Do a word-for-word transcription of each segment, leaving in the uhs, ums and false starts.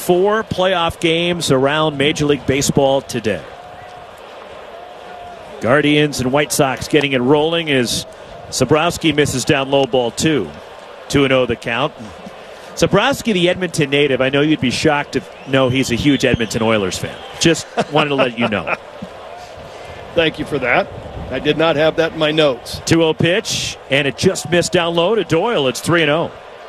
four playoff games around Major League Baseball today. Guardians and White Sox getting it rolling as Sabrowski misses down low ball two. two and oh the count. Sabrowski, the Edmonton native, I know you'd be shocked to know he's a huge Edmonton Oilers fan. Just wanted to let you know. Thank you for that. I did not have that in my notes. two oh pitch, and it just missed down low to Doyle. It's three and oh.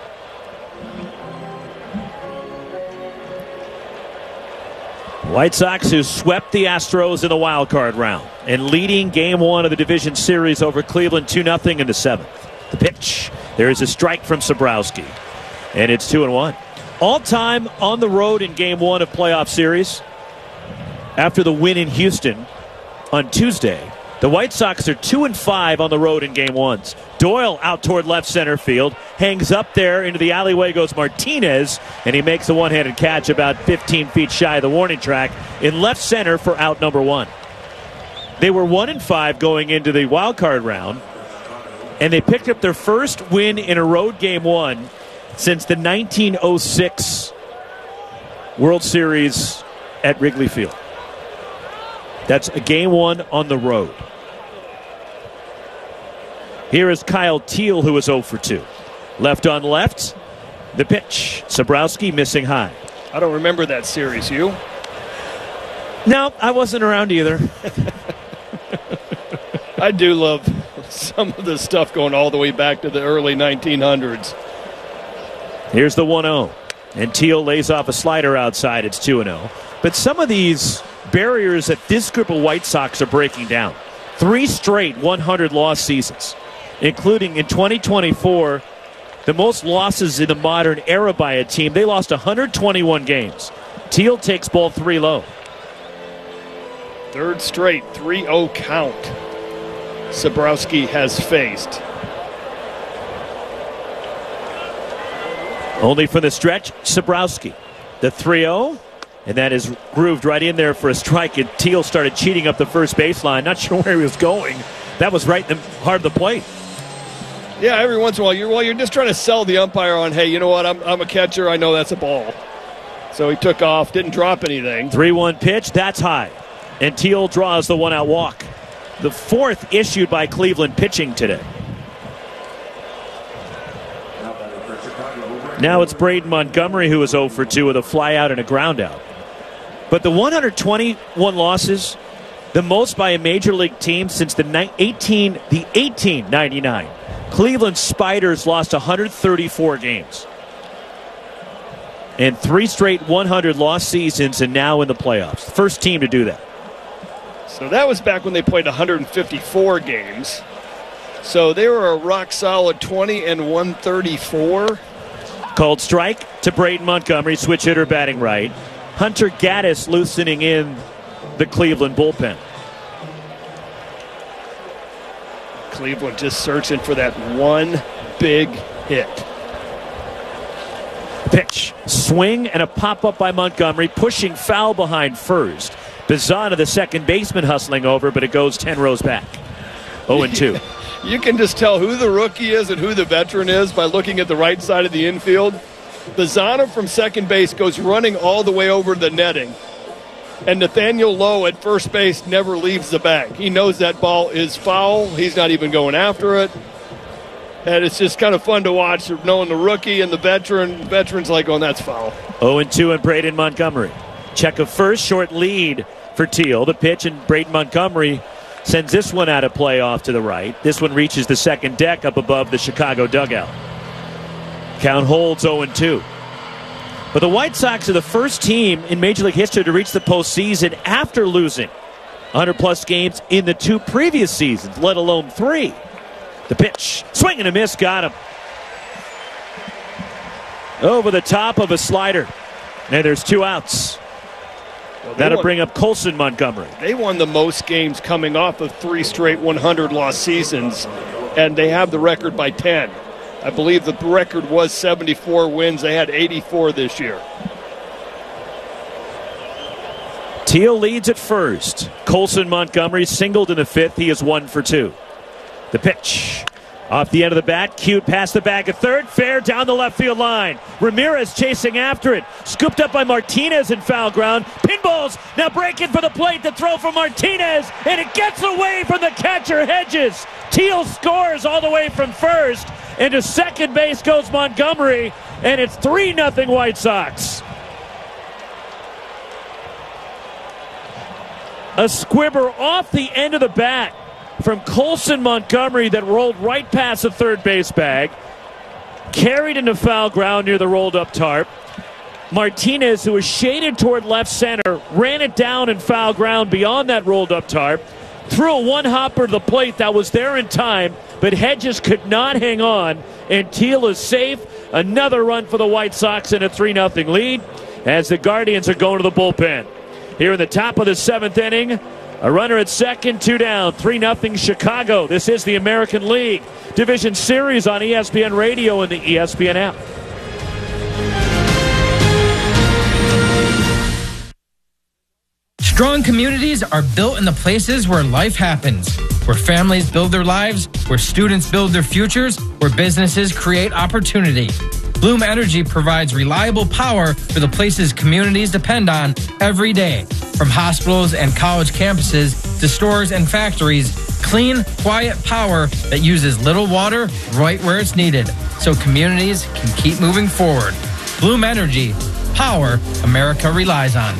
White Sox, who swept the Astros in the wild card round and leading game one of the division series over Cleveland two nothing in the seventh. The pitch. There is a strike from Sabrowski, and it's two and one. All time on the road in game one of playoff series. After the win in Houston on Tuesday, the White Sox are two and five on the road in game ones. Doyle out toward left center field, hangs up there into the alleyway goes Martinez, and he makes a one-handed catch about fifteen feet shy of the warning track in left center for out number one. They were one and five going into the wild card round, and they picked up their first win in a road game one since the nineteen oh six World Series at Wrigley Field. That's a game one on the road. Here is Kyle Teel, who is oh for two. Left on left. The pitch. Sabrowski missing high. I don't remember that series. You? No, I wasn't around either. I do love some of the stuff going all the way back to the early nineteen hundreds. Here's the one oh. And Teel lays off a slider outside. It's two and oh. But some of these barriers that this group of White Sox are breaking down. Three straight one hundred loss seasons, including in twenty twenty-four, the most losses in the modern era by a team. They lost one hundred twenty-one games. Teel takes ball three low. Third straight three oh count Sabrowski has faced. Only for the stretch, Sabrowski. The three oh, and that is grooved right in there for a strike, and Teel started cheating up the first baseline. Not sure where he was going. That was right in the heart of the plate. Yeah, every once in a while, you're, well, you're just trying to sell the umpire on, hey, you know what, I'm, I'm a catcher, I know that's a ball. So he took off, didn't drop anything. three one pitch, that's high. And Teel draws the one-out walk. The fourth issued by Cleveland pitching today. Now it's Braden Montgomery who is oh for two with a flyout and a groundout. But the one hundred twenty-one losses, the most by a major league team since the eighteen the eighteen ninety-nine. Cleveland Spiders lost one hundred thirty-four games. And three straight one hundred loss seasons, and now in the playoffs. First team to do that. So that was back when they played one hundred fifty-four games. So they were a rock solid twenty and one thirty-four. Called strike to Braden Montgomery, switch hitter batting right. Hunter Gaddis loosening in the Cleveland bullpen. Cleveland just searching for that one big hit. Pitch, swing, and a pop-up by Montgomery, pushing foul behind first. Bizana, the second baseman, hustling over, but it goes ten rows back. oh and two. You can just tell who the rookie is and who the veteran is by looking at the right side of the infield. Bizana from second base goes running all the way over the netting. And Nathaniel Lowe at first base never leaves the bag. He knows that ball is foul. He's not even going after it. And it's just kind of fun to watch, knowing the rookie and the veteran. The veteran's like, oh, that's foul. oh and two and Braden Montgomery. Check of first, short lead for Teel. The pitch, and Braden Montgomery sends this one out of play off to the right. This one reaches the second deck up above the Chicago dugout. Count holds oh and two. But the White Sox are the first team in Major League history to reach the postseason after losing one hundred plus games in the two previous seasons, let alone three. The pitch, swing and a miss, got him. Over the top of a slider. And there's two outs. Well, that'll won, bring up Colson Montgomery. They won the most games coming off of three straight one hundred loss seasons, and they have the record by ten. I believe the record was seventy-four wins. They had eighty-four this year. Teel leads at first. Colson Montgomery singled in the fifth. He is one for two. The pitch. Off the end of the bat, cute past the bag at third, fair down the left field line. Ramirez chasing after it, scooped up by Martinez in foul ground. Pinballs now breaking for the plate, the throw from Martinez, and it gets away from the catcher Hedges. Teal scores all the way from first, and to second base goes Montgomery, and it's three nothing White Sox. A squibber off the end of the bat from Colson Montgomery that rolled right past the third base bag, carried into foul ground near the rolled up tarp. Martinez, who was shaded toward left center, ran it down in foul ground beyond that rolled up tarp, threw a one hopper to the plate that was there in time, but Hedges could not hang on, and Teal is safe. Another run for the White Sox in a three nothing lead as the Guardians are going to the bullpen. Here in the top of the seventh inning, a runner at second, two down, three nothing Chicago. This is the American League Division Series on E S P N Radio and the E S P N app. Strong communities are built in the places where life happens, where families build their lives, where students build their futures, where businesses create opportunity. Bloom Energy provides reliable power for the places communities depend on every day. From hospitals and college campuses to stores and factories, clean, quiet power that uses little water right where it's needed, so communities can keep moving forward. Bloom Energy, power America relies on.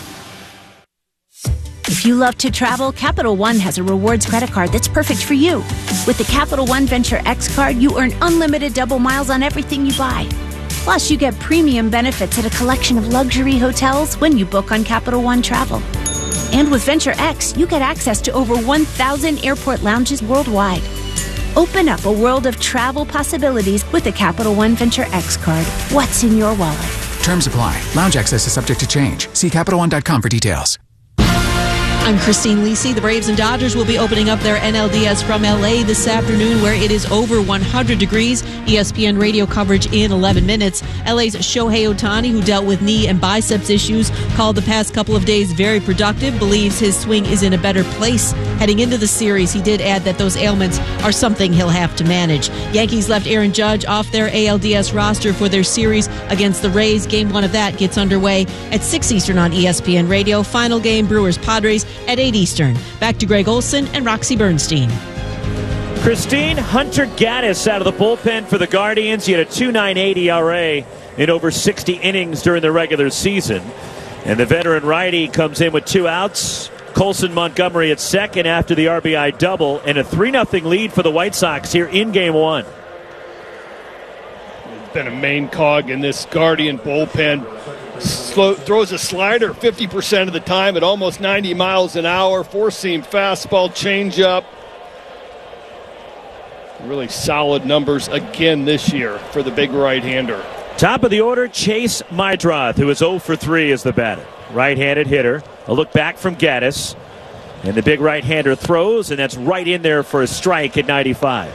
If you love to travel, Capital One has a rewards credit card that's perfect for you. With the Capital One Venture X card, you earn unlimited double miles on everything you buy. Plus, you get premium benefits at a collection of luxury hotels when you book on Capital One Travel. And with Venture X, you get access to over one thousand airport lounges worldwide. Open up a world of travel possibilities with the Capital One Venture X card. What's in your wallet? Terms apply. Lounge access is subject to change. See Capital One dot com for details. I'm Christine Lisi. The Braves and Dodgers will be opening up their N L D S from L A this afternoon, where it is over one hundred degrees. E S P N radio coverage in eleven minutes. L A's Shohei Ohtani, who dealt with knee and biceps issues, called the past couple of days very productive, believes his swing is in a better place heading into the series. He did add that those ailments are something he'll have to manage. Yankees left Aaron Judge off their A L D S roster for their series against the Rays. Game one of that gets underway at six Eastern on E S P N Radio. Final game, Brewers-Padres at eight Eastern. Back to Greg Olson and Roxy Bernstein. Christine, Hunter Gaddis out of the bullpen for the Guardians. He had a two point nine eight E R A in over sixty innings during the regular season. And the veteran righty comes in with two outs. Colson Montgomery at second after the R B I double, and a three nothing lead for the White Sox here in game one. Been a main cog in this Guardian bullpen. Slow, throws a slider fifty percent of the time at almost ninety miles an hour. Four-seam fastball, changeup. Really solid numbers again this year for the big right-hander. Top of the order, Chase Meidroth, who is oh for three as the batter. Right-handed hitter. A look back from Gaddis. And the big right-hander throws, and that's right in there for a strike at ninety-five.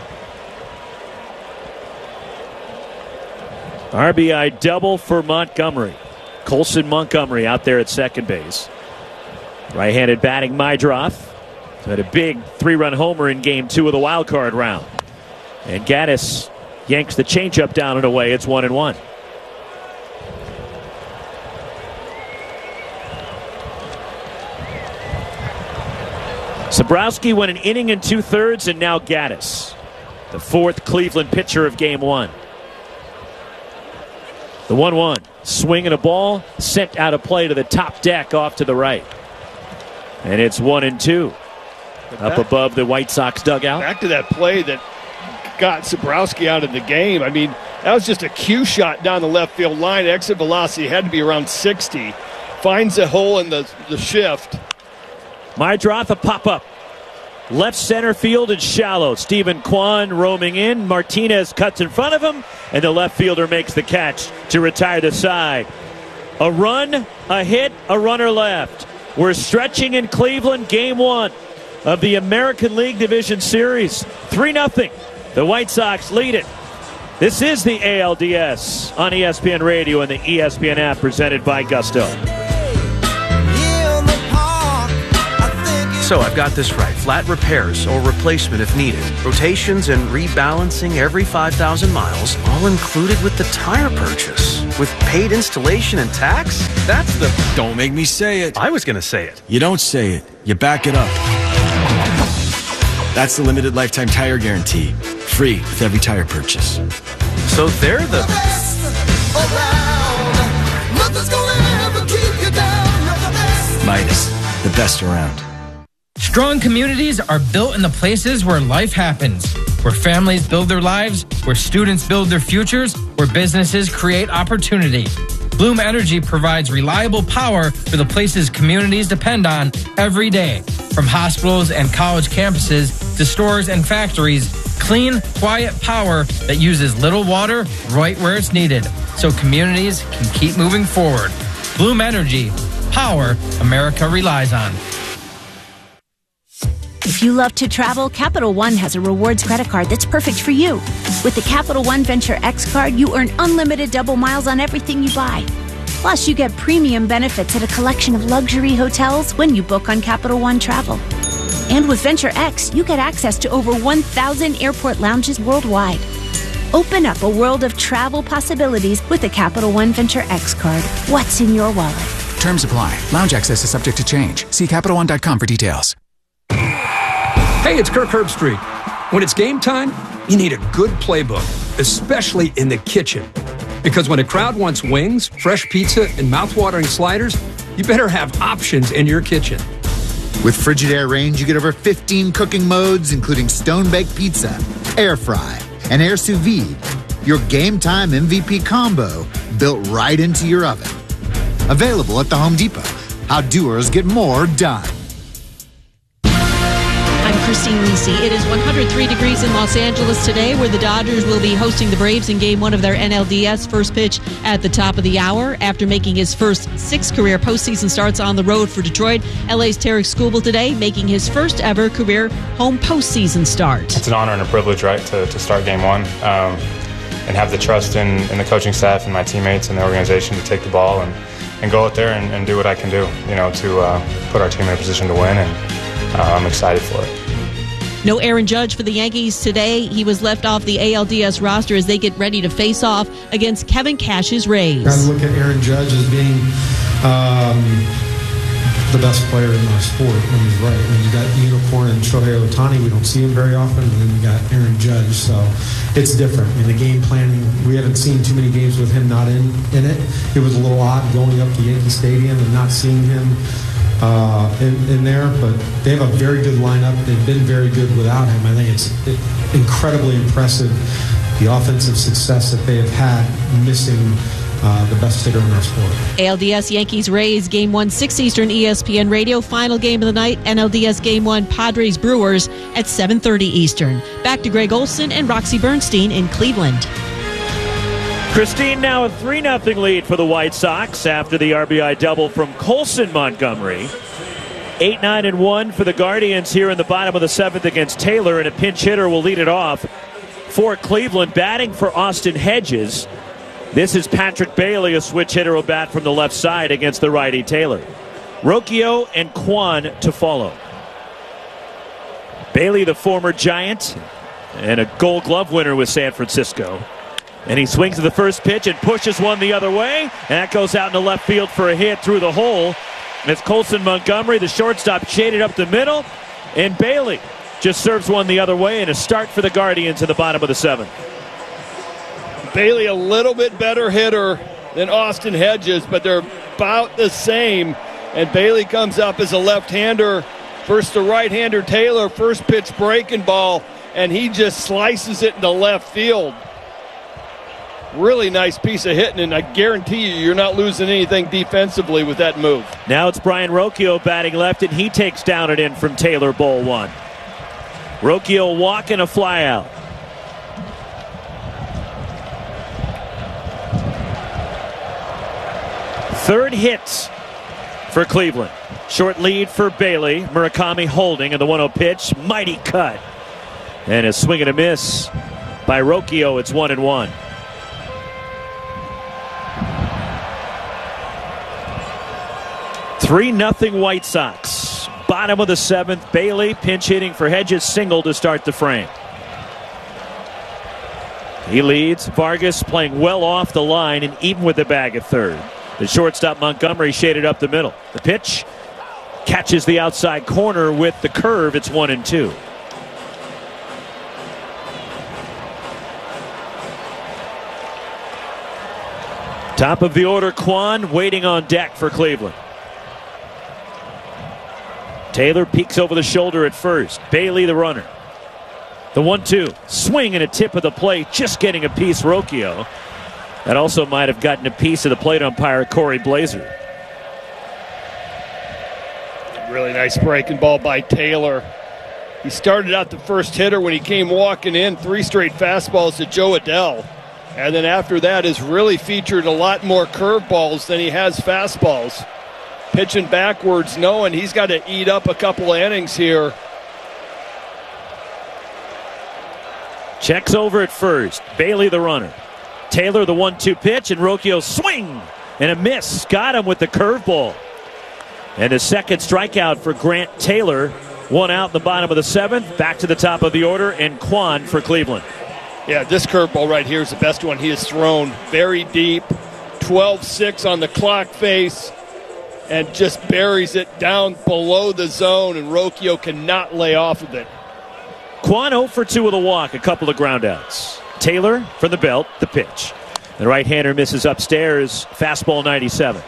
R B I double for Montgomery. Colson Montgomery out there at second base. Right-handed batting Meidroth had a big three-run homer in game two of the wild card round. And Gaddis yanks the changeup down and away. It's one and one. Sabrowski went an inning and two-thirds, and now Gaddis, the fourth Cleveland pitcher of game one. The one one. Swing and a ball sent out of play to the top deck off to the right. And it's one and two. Up above the White Sox dugout. Back to that play that got Sabrowski out of the game. I mean, that was just a cue shot down the left field line. Exit velocity had to be around sixty. Finds a hole in the, the shift. Meidroth, a pop-up. Left center field is shallow. Stephen Kwan roaming in. Martinez cuts in front of him, and the left fielder makes the catch to retire the side. A run, a hit, a runner left. We're stretching in Cleveland, game one of the American League Division Series. three nothing. The White Sox lead it. This is the A L D S on E S P N Radio and the E S P N app, presented by Gusto. So I've got this right. Flat repairs or replacement if needed. Rotations and rebalancing every five thousand miles, all included with the tire purchase. With paid installation and tax? That's the... Don't make me say it. I was going to say it. You don't say it. You back it up. That's the limited lifetime tire guarantee. Free with every tire purchase. So they're the... Midas, the best around. Strong communities are built in the places where life happens, where families build their lives, where students build their futures, where businesses create opportunity. Bloom Energy provides reliable power for the places communities depend on every day. From hospitals and college campuses to stores and factories, clean, quiet power that uses little water right where it's needed, so communities can keep moving forward. Bloom Energy, power America relies on. If you love to travel, Capital One has a rewards credit card that's perfect for you. With the Capital One Venture X card, you earn unlimited double miles on everything you buy. Plus, you get premium benefits at a collection of luxury hotels when you book on Capital One Travel. And with Venture X, you get access to over one thousand airport lounges worldwide. Open up a world of travel possibilities with the Capital One Venture X card. What's in your wallet? Terms apply. Lounge access is subject to change. See Capital One dot com for details. Hey, it's Kirk Herbstreit. When it's game time, you need a good playbook, especially in the kitchen. Because when a crowd wants wings, fresh pizza, and mouthwatering sliders, you better have options in your kitchen. With Frigidaire Range, you get over fifteen cooking modes, including stone-baked pizza, air fry, and air sous vide. Your game time M V P combo built right into your oven. Available at the Home Depot. How doers get more done. I'm Christine Lisi. It is one hundred three degrees in Los Angeles today, where the Dodgers will be hosting the Braves in game one of their N L D S. First pitch at the top of the hour. After making his first six career postseason starts on the road for Detroit, L A's Tarek Skubal today making his first ever career home postseason start. It's an honor and a privilege, right, to, to start game one um, and have the trust in, in the coaching staff and my teammates and the organization to take the ball and, and go out there and, and do what I can do, you know, to uh, put our team in a position to win, and uh, I'm excited for it. No Aaron Judge for the Yankees today. He was left off the A L D S roster as they get ready to face off against Kevin Cash's Rays. Got to look at Aaron Judge as being um, the best player in our sport when he's right. When you got Unicorn and Shohei Ohtani, we don't see him very often, and then you got Aaron Judge, so it's different. I mean, the game planning, we haven't seen too many games with him not in, in it. It was a little odd going up to Yankee Stadium and not seeing him Uh, in, in there, but they have a very good lineup. They've been very good without him. I think it's incredibly impressive, the offensive success that they have had missing uh, the best hitter in our sport. A L D S Yankees Rays game one, six Eastern, E S P N Radio. Final game of the night, N L D S game one, Padres Brewers at seven thirty Eastern. Back to Greg Olson and Roxy Bernstein in Cleveland. Christine, now a three nothing lead for the White Sox after the R B I double from Colson Montgomery. eight nine and one for the Guardians here in the bottom of the seventh against Taylor, and a pinch hitter will lead it off for Cleveland. Batting for Austin Hedges, this is Patrick Bailey. A switch hitter will bat from the left side against the righty Taylor. Rocchio and Kwan to follow. Bailey, the former Giant and a Gold Glove winner with San Francisco. And he swings to the first pitch and pushes one the other way. And that goes out into left field for a hit through the hole. And it's Colson Montgomery, the shortstop, shaded up the middle. And Bailey just serves one the other way. And a start for the Guardians in the bottom of the seventh. Bailey a little bit better hitter than Austin Hedges, but they're about the same. And Bailey comes up as a left-hander. First the right-hander Taylor, first pitch breaking ball. And he just slices it into left field. Really nice piece of hitting, and I guarantee you you're not losing anything defensively with that move. Now it's Brian Rocchio batting left, and he takes down and in from Taylor, ball one. Rocchio walking a fly out. Third hits for Cleveland. Short lead for Bailey. Murakami holding, and the one oh pitch, mighty cut. And a swing and a miss by Rocchio. It's one and one. three nothing White Sox. Bottom bottom of the seventh. Bailey pinch hitting for Hedges, single to start the frame. He leads. Vargas playing well off the line and even with the bag at third. The shortstop Montgomery shaded up the middle. The pitch catches the outside corner with the curve. It's one and two. Top of the order, Kwan waiting on deck for Cleveland. Taylor peeks over the shoulder at first. Bailey the runner. The one two. Swing and a tip of the plate. Just getting a piece, Rocchio. That also might have gotten a piece of the plate umpire, Corey Blazer. Really nice breaking ball by Taylor. He started out the first hitter when he came walking in. Three straight fastballs to Joe Adell. And then after that has really featured a lot more curveballs than he has fastballs. Pitching backwards, knowing he's got to eat up a couple of innings here. Checks over at first. Bailey the runner. Taylor the one two pitch, and Rocchio swing and a miss. Got him with the curveball. And a second strikeout for Grant Taylor. One out in the bottom of the seventh. Back to the top of the order, and Kwan for Cleveland. Yeah, this curveball right here is the best one he has thrown. Very deep. twelve six on the clock face. And just buries it down below the zone, and Rocchio cannot lay off of it. Kwan oh for two with a walk, a couple of groundouts. Taylor from the belt, the pitch. The right-hander misses upstairs, fastball ninety-seven.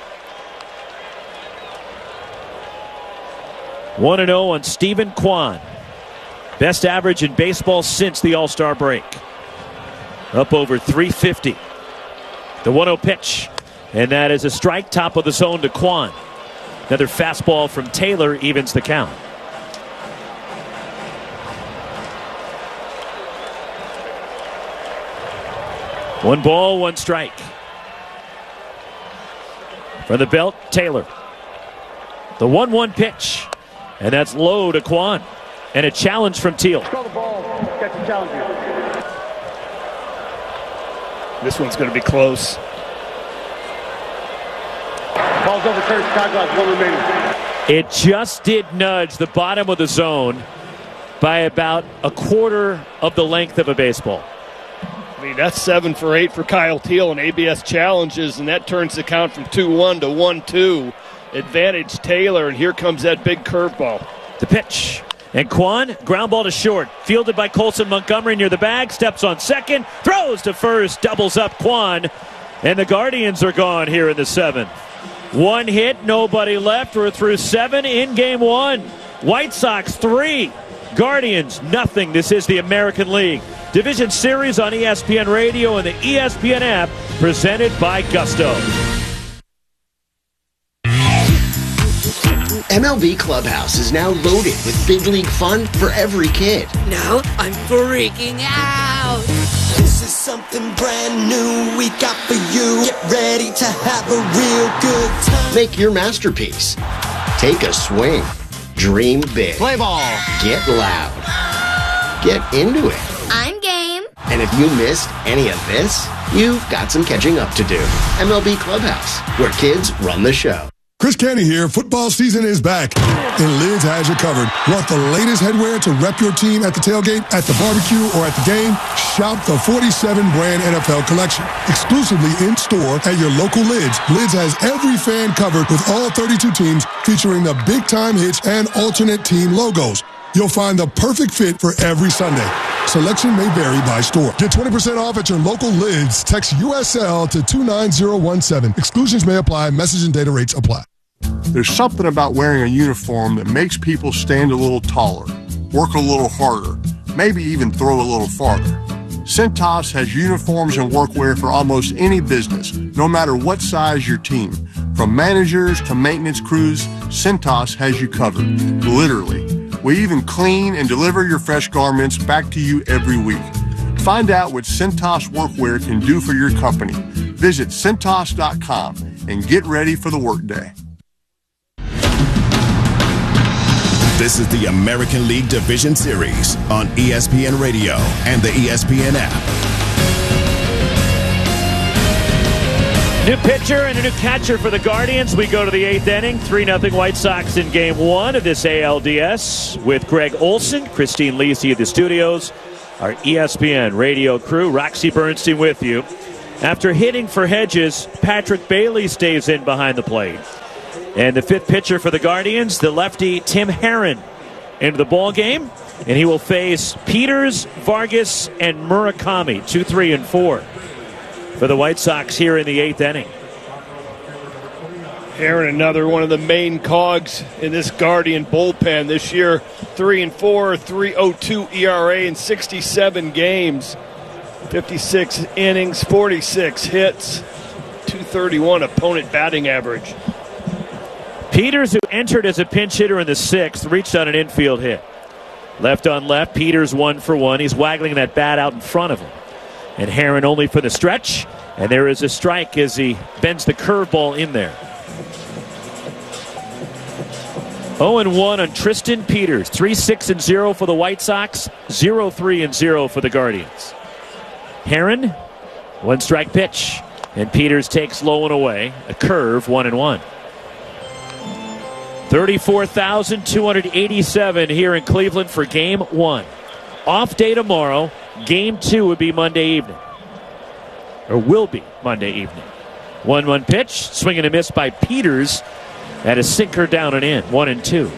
one and oh on Stephen Kwan. Best average in baseball since the All-Star break. Up over three fifty. The one oh pitch, and that is a strike, top of the zone to Kwan. Another fastball from Taylor evens the count. One ball, one strike. For the belt, Taylor. The one one pitch. And that's low to Kwan. And a challenge from Teal. Throw the ball. Catch the challenger. This one's going to be close. Ball's overturned. Time clock, one remaining. It just did nudge the bottom of the zone by about a quarter of the length of a baseball. I mean, that's seven for eight for Kyle Teal in A B S challenges, and that turns the count from two one to one two. Advantage Taylor, and here comes that big curveball. The pitch. And Kwan, ground ball to short. Fielded by Colson Montgomery near the bag. Steps on second. Throws to first. Doubles up Kwan. And the Guardians are gone here in the seventh. One hit, nobody left. We're through seven in game one. White Sox three. Guardians nothing. This is the American League Division Series on E S P N Radio and the E S P N app, presented by Gusto. M L B Clubhouse is now loaded with big league fun for every kid. Now I'm freaking out. This is something brand new we got for you. Get ready to have a real good time. Make your masterpiece. Take a swing. Dream big. Play ball. Get loud. Get into it. I'm game. And if you missed any of this, you've got some catching up to do. M L B Clubhouse, where kids run the show. Chris Canty here. Football season is back, and Lids has you covered. Want the latest headwear to rep your team at the tailgate, at the barbecue, or at the game? Shop the forty-seven brand N F L collection. Exclusively in store at your local Lids. Lids has every fan covered with all thirty-two teams, featuring the big time hits and alternate team logos. You'll find the perfect fit for every Sunday. Selection may vary by store. Get twenty percent off at your local Lids. Text U S L to two nine zero one seven. Exclusions may apply. Message and data rates apply. There's something about wearing a uniform that makes people stand a little taller, work a little harder, maybe even throw a little farther. Cintas has uniforms and workwear for almost any business, no matter what size your team. From managers to maintenance crews, Cintas has you covered, literally. We even clean and deliver your fresh garments back to you every week. Find out what Cintas workwear can do for your company. Visit Cintas dot com and get ready for the workday. This is the American League Division Series on E S P N Radio and the E S P N app. New pitcher and a new catcher for the Guardians. We go to the eighth inning. three nothing White Sox in game one of this A L D S with Greg Olson, Christine Lisi at the studios, our E S P N radio crew, Roxy Bernstein with you. After hitting for Hedges, Patrick Bailey stays in behind the plate. And the fifth pitcher for the Guardians, the lefty Tim Herrin, into the ball game. And he will face Peters, Vargas, and Murakami, two, three, and four for the White Sox here in the eighth inning. Herrin, another one of the main cogs in this Guardian bullpen this year. Three and four, three oh two E R A in sixty-seven games. fifty-six innings, forty-six hits, two thirty-one opponent batting average. Peters, who entered as a pinch hitter in the sixth, reached on an infield hit. Left on left, Peters one for one. He's waggling that bat out in front of him. And Herrin only for the stretch. And there is a strike as he bends the curveball in there. oh and one on Tristan Peters. three six and zero for the White Sox. zero three and zero for the Guardians. Herrin, one strike pitch. And Peters takes low and away. A curve, one and one. thirty-four thousand two hundred eighty-seven here in Cleveland for game one. Off day tomorrow. Game two would be Monday evening. Or will be Monday evening. one one pitch. Swing and a miss by Peters. At a sinker down and in. One and two.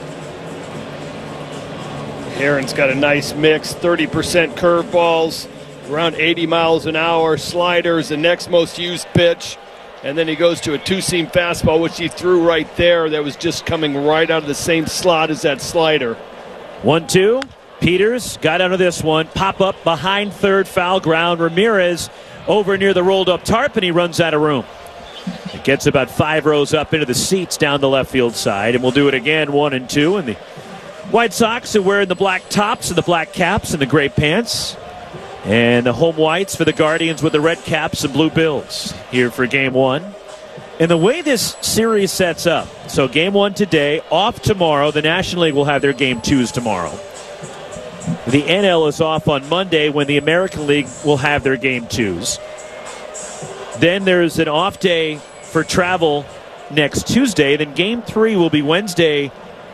Herrin's got a nice mix. thirty percent curveballs. Around eighty miles an hour. Sliders, the next most used pitch. And then he goes to a two-seam fastball, which he threw right there. That was just coming right out of the same slot as that slider. one two. Peters got out of this one. Pop up behind third, foul ground. Ramirez over near the rolled up tarp, and he runs out of room. It gets about five rows up into the seats down the left field side, and we'll do it again, one and two. And the White Sox are wearing the black tops and the black caps and the gray pants. And the home whites for the Guardians with the red caps and blue bills here for game one. And the way this series sets up, so game one today, off tomorrow. The National League will have their game twos tomorrow. The N L is off on Monday when the American League will have their game twos. Then there's an off day for travel next Tuesday. Then game three will be Wednesday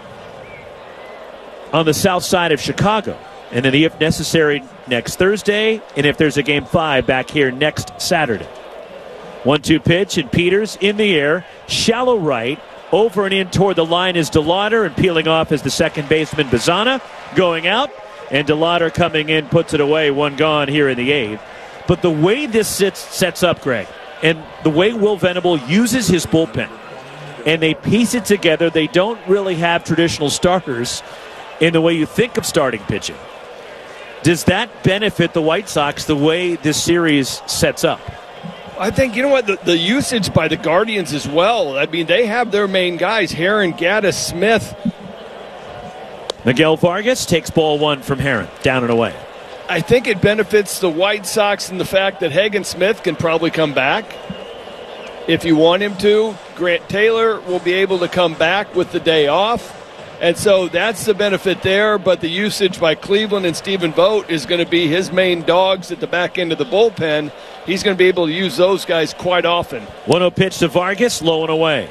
on the south side of Chicago. And then, if necessary, next Thursday. And if there's a game five, back here next Saturday. one two pitch, and Peters in the air. Shallow right. Over and in toward the line is DeLauder, and peeling off is the second baseman, Bazana. Going out, and DeLauder coming in, puts it away. One gone here in the eighth. But the way this sits, sets up, Greg, and the way Will Venable uses his bullpen, and they piece it together, they don't really have traditional starters in the way you think of starting pitching. Does that benefit the White Sox the way this series sets up? I think, you know what, the, the usage by the Guardians as well. I mean, they have their main guys, Herrin, Gaddis, Smith. Miguel Vargas takes ball one from Herrin, down and away. I think it benefits the White Sox in the fact that Hagen Smith can probably come back if you want him to. Grant Taylor will be able to come back with the day off. And so that's the benefit there, but the usage by Cleveland and Stephen Vogt is going to be his main dogs at the back end of the bullpen. He's going to be able to use those guys quite often. one oh pitch to Vargas, low and away.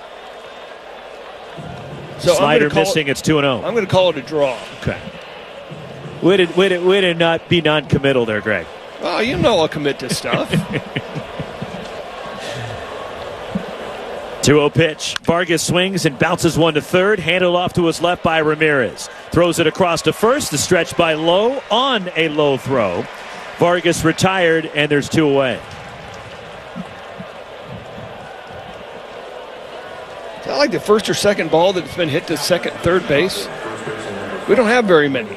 So Slider missing, it, it's two and oh. I'm going to call it a draw. Okay. Way to, way to, way to not be non-committal there, Greg. Oh, you know I'll commit to stuff. two oh pitch. Vargas swings and bounces one to third. Handed off to his left by Ramirez. Throws it across to first. The stretch by Lowe on a low throw. Vargas retired, and there's two away. Is that like the first or second ball that's been hit to second, third base? We don't have very many.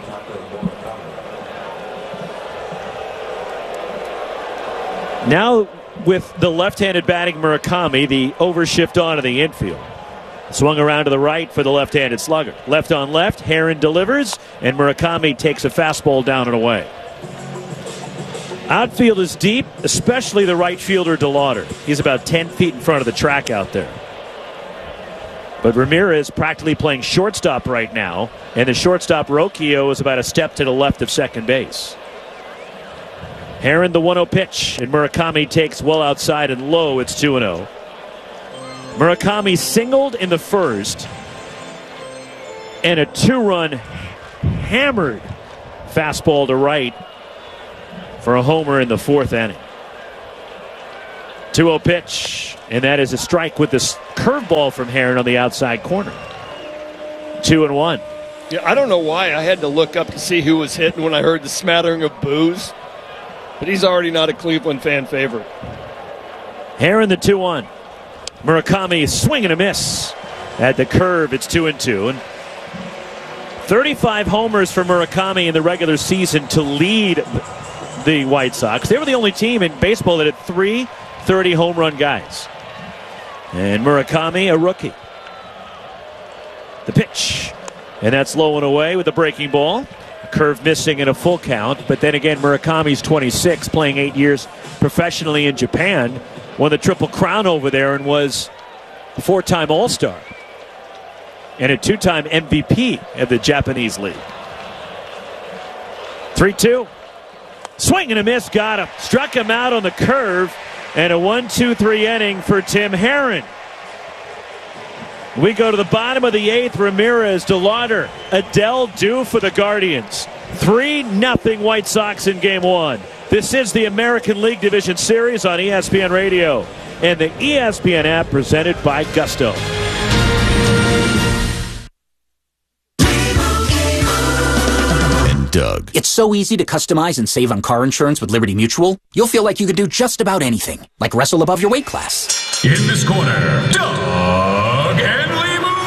Now, with the left-handed batting Murakami, the overshift on to the infield. Swung around to the right for the left-handed slugger. Left on left, Herrin delivers, and Murakami takes a fastball down and away. Outfield is deep, especially the right fielder DeLauder. He's about ten feet in front of the track out there. But Ramirez practically playing shortstop right now, and the shortstop Rocchio is about a step to the left of second base. Herron, the one oh pitch, and Murakami takes well outside and low. It's two and oh. Murakami singled in the first, and a two-run hammered fastball to right for a homer in the fourth inning. two oh pitch, and that is a strike with this curveball from Herron on the outside corner. Two and one. Yeah, I don't know why I had to look up to see who was hitting when I heard the smattering of boos, but he's already not a Cleveland fan favorite. Herron, the two one. Murakami swing and a miss at the curve. It's two and two. And thirty-five homers for Murakami in the regular season to lead the White Sox. They were the only team in baseball that had three thirty home run guys. And Murakami, a rookie. The pitch. And that's low and away with the breaking ball. Curve missing in a full count. But then again, Murakami's twenty-six, playing eight years professionally in Japan. Won the Triple Crown over there and was a four-time All-Star. And a two-time M V P of the Japanese League. three two. Swing and a miss. Got him. Struck him out on the curve. And a one two three inning for Tim Herron. We go to the bottom of the eighth. Ramirez, DeLauder, Adele due for the Guardians. three nothing White Sox in game one. This is the American League Division Series on E S P N Radio and the E S P N app presented by Gusto. And Doug. It's so easy to customize and save on car insurance with Liberty Mutual. You'll feel like you could do just about anything, like wrestle above your weight class. In this corner, Doug and Limu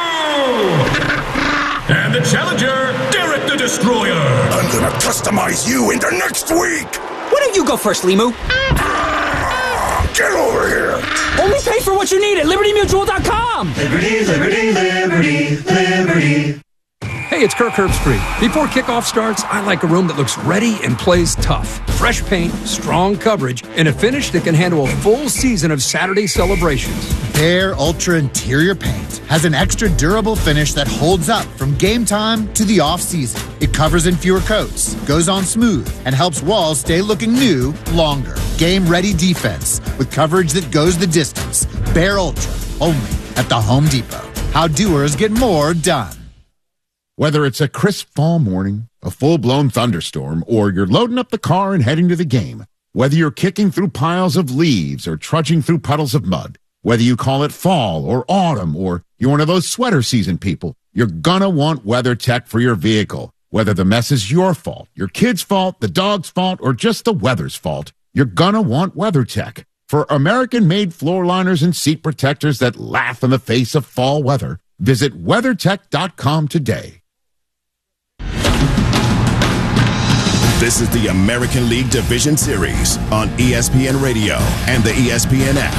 Limu. And the challenger, Derek the Destroyer. I'm gonna customize you into next week. Why don't you go first, Limu? Get over here. Only pay for what you need at Liberty Mutual dot com. Liberty, Liberty, Liberty, Liberty. Hey, it's Kirk Herbstreit. Before kickoff starts, I like a room that looks ready and plays tough. Fresh paint, strong coverage, and a finish that can handle a full season of Saturday celebrations. Behr Ultra Interior Paint has an extra durable finish that holds up from game time to the off-season. It covers in fewer coats, goes on smooth, and helps walls stay looking new longer. Game-ready defense with coverage that goes the distance. Behr Ultra, only at the Home Depot. How doers get more done. Whether it's a crisp fall morning, a full-blown thunderstorm, or you're loading up the car and heading to the game, whether you're kicking through piles of leaves or trudging through puddles of mud, whether you call it fall or autumn, or you're one of those sweater season people, you're gonna want WeatherTech for your vehicle. Whether the mess is your fault, your kid's fault, the dog's fault, or just the weather's fault, you're gonna want WeatherTech. For American-made floor liners and seat protectors that laugh in the face of fall weather, visit weather tech dot com today. This is the American League Division Series on E S P N Radio and the E S P N app.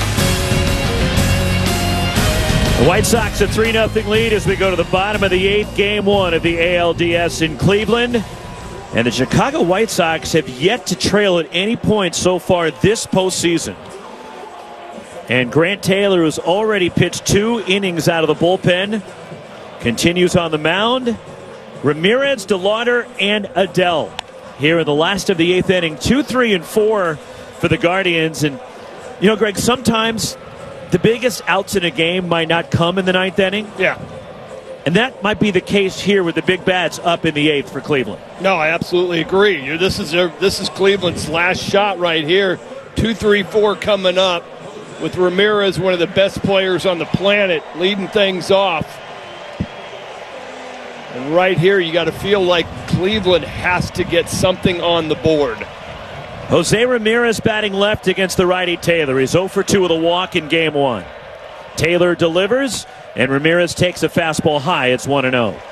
The White Sox a three nothing lead as we go to the bottom of the eighth, game one of the A L D S in Cleveland. And the Chicago White Sox have yet to trail at any point so far this postseason. And Grant Taylor, who's already pitched two innings out of the bullpen, continues on the mound. Ramirez, DeLauder, and Adele here in the last of the eighth inning. Two, three, and four for the Guardians. And, you know, Greg, sometimes the biggest outs in a game might not come in the ninth inning. Yeah. And that might be the case here with the big bats up in the eighth for Cleveland. No, I absolutely agree. You're, this is their, this is Cleveland's last shot right here. Two, three, four coming up with Ramirez, one of the best players on the planet, leading things off. And right here, you got to feel like Cleveland has to get something on the board. Jose Ramirez batting left against the righty Taylor. He's oh for two with a walk in game one. Taylor delivers, and Ramirez takes a fastball high. It's one and oh.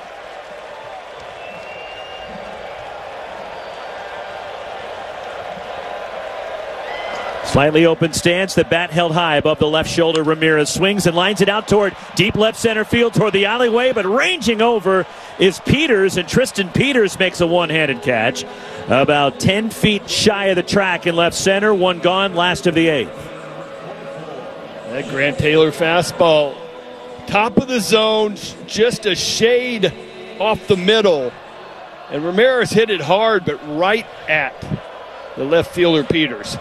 Slightly open stance, the bat held high above the left shoulder. Ramirez swings and lines it out toward deep left center field toward the alleyway, but ranging over is Peters, and Tristan Peters makes a one-handed catch about ten feet shy of the track in left center. One gone, last of the eighth. That Grant Taylor fastball, top of the zone, just a shade off the middle. And Ramirez hit it hard, but right at the left fielder Peters.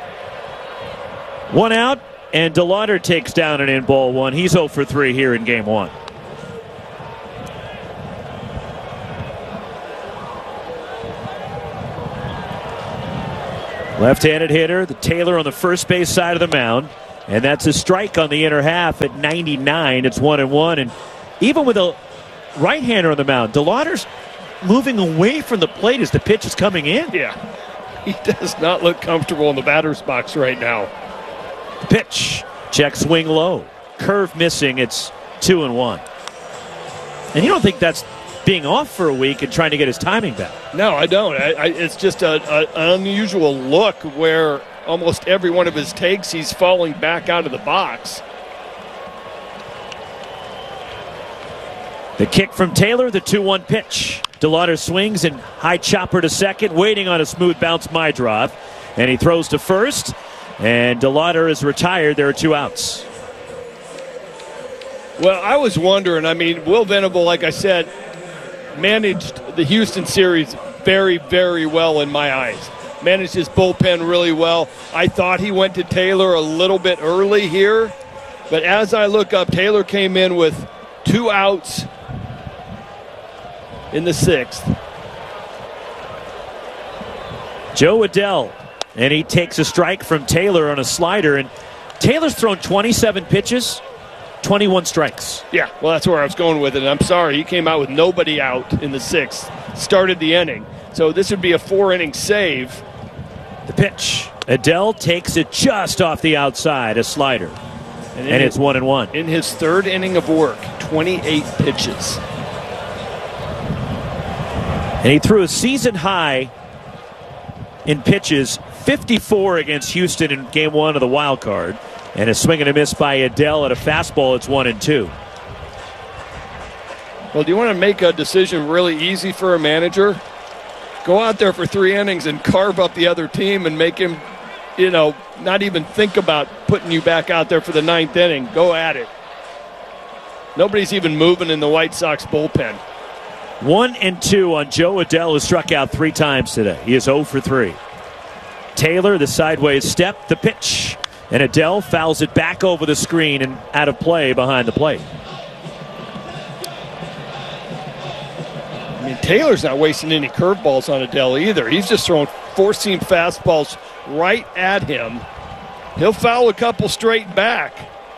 One out, and DeLauder takes down an in ball one. He's oh for three here in game one. Left-handed hitter, the Taylor on the first base side of the mound. And that's a strike on the inner half at ninety-nine. It's one and one. And even with a right-hander on the mound, DeLauder's moving away from the plate as the pitch is coming in. Yeah. He does not look comfortable in the batter's box right now. Pitch. Check swing low. Curve missing. It's two and one. And you don't think that's being off for a week and trying to get his timing back? No, I don't. I, I, it's just a, a, an unusual look where almost every one of his takes, he's falling back out of the box. The kick from Taylor, the two one pitch. DeLauder swings and high chopper to second, waiting on a smooth bounce Mydrov. And he throws to first, and DeLauder is retired. There are two outs. Well, I was wondering, I mean, Will Venable, like I said, managed the Houston series very, very well in my eyes. Managed his bullpen really well. I thought he went to Taylor a little bit early here, but as I look up, Taylor came in with two outs in the sixth. Joe Adell, and he takes a strike from Taylor on a slider, and Taylor's thrown twenty-seven pitches, twenty-one strikes. Yeah, well, that's where I was going with it. And I'm sorry, he came out with nobody out in the sixth, started the inning. So this would be a four-inning save. The pitch. Adell takes it just off the outside, a slider. And, and it's one and one. In his third inning of work, twenty-eight pitches. And he threw a season high in pitches, fifty-four against Houston in game one of the wild card. And a swing and a miss by Adell at a fastball. It's one and two. Well, do you want to make a decision really easy for a manager? Go out there for three innings and carve up the other team and make him, you know, not even think about putting you back out there for the ninth inning. Go at it. Nobody's even moving in the White Sox bullpen. One and two on Joe Adell, who struck out three times today. He is oh for three. Taylor, the sideways step, the pitch. And Adell fouls it back over the screen and out of play behind the plate. I mean, Taylor's not wasting any curveballs on Adell either. He's just throwing four-seam fastballs right at him. He'll foul a couple straight back.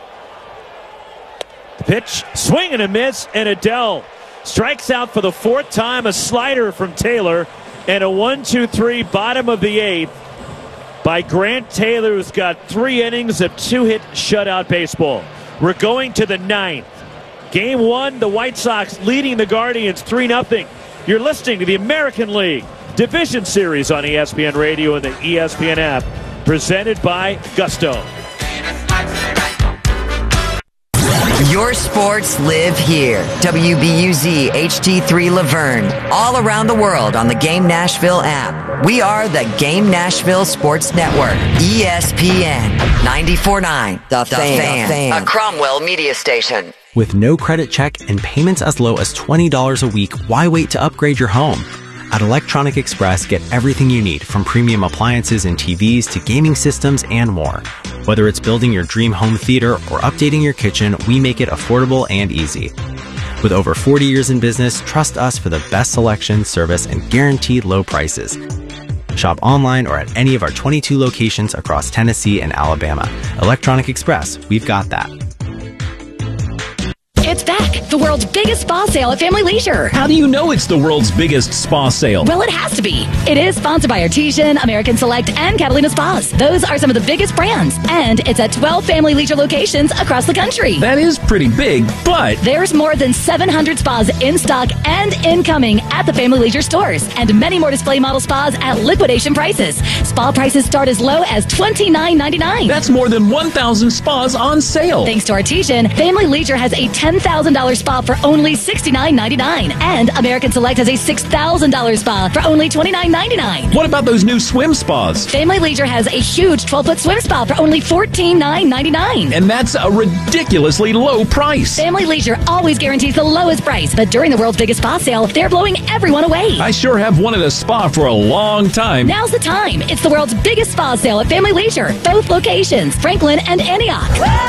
The pitch, swing and a miss, and Adell strikes out for the fourth time. A slider from Taylor, and a one two three bottom of the eighth by Grant Taylor, who's got three innings of two-hit shutout baseball. We're going to the ninth. Game one, the White Sox leading the Guardians three nothing. You're listening to the American League Division Series on E S P N Radio and the E S P N app, presented by Gusto. Your sports live here. W B U Z H D three Laverne. All around the world on the Game Nashville app. We are the Game Nashville Sports Network. E S P N ninety-four point nine. The, the fan. fan. A Cromwell media station. With no credit check and payments as low as twenty dollars a week, why wait to upgrade your home? At Electronic Express, get everything you need, from premium appliances and T Vs to gaming systems and more. Whether it's building your dream home theater or updating your kitchen, we make it affordable and easy. With over forty years in business, trust us for the best selection, service, and guaranteed low prices. Shop online or at any of our twenty-two locations across Tennessee and Alabama. Electronic Express, we've got that. It's back. The world's biggest spa sale at Family Leisure. How do you know it's the world's biggest spa sale? Well, it has to be. It is sponsored by Artesian, American Select, and Catalina Spas. Those are some of the biggest brands. And it's at twelve Family Leisure locations across the country. That is pretty big, but there's more than seven hundred spas in stock and incoming at the Family Leisure stores. And many more display model spas at liquidation prices. Spa prices start as low as twenty-nine ninety-nine. That's more than one thousand spas on sale. Thanks to Artesian, Family Leisure has a ten thousand dollars spa for only sixty-nine ninety-nine. And American Select has a six thousand dollars spa for only twenty-nine ninety-nine. What about those new swim spas? Family Leisure has a huge twelve-foot swim spa for only fourteen ninety-nine. And that's a ridiculously low price. Family Leisure always guarantees the lowest price, but during the world's biggest spa sale, they're blowing everyone away. I sure have wanted a spa for a long time. Now's the time. It's the world's biggest spa sale at Family Leisure. Both locations, Franklin and Antioch.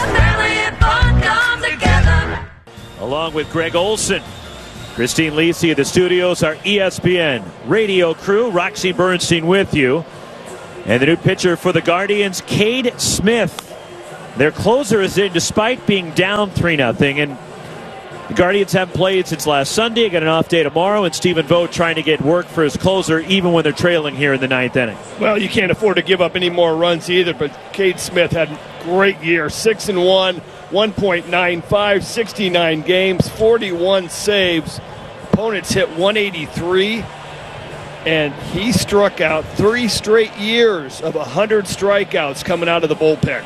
Along with Greg Olson, Christine Lisi of the studios, our E S P N radio crew, Roxy Bernstein with you. And the new pitcher for the Guardians, Cade Smith. Their closer is in despite being down three nothing. And the Guardians haven't played since last Sunday. Got an off day tomorrow, and Stephen Vogt trying to get work for his closer even when they're trailing here in the ninth inning. Well, you can't afford to give up any more runs either, but Cade Smith had a great year. six and one, one point nine five, sixty-nine games, forty-one saves. Opponents hit one eighty-three, and he struck out three straight years of one hundred strikeouts coming out of the bullpen.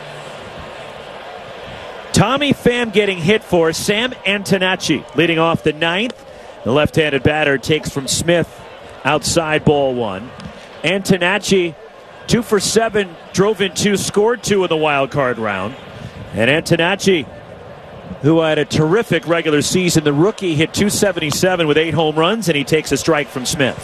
Tommy Pham getting hit for. Sam Antonacci leading off the ninth. The left-handed batter takes from Smith outside, ball one. Antonacci, two for seven, drove in two, scored two in the wild card round. And Antonacci, who had a terrific regular season, the rookie hit two seventy-seven with eight home runs, and he takes a strike from Smith.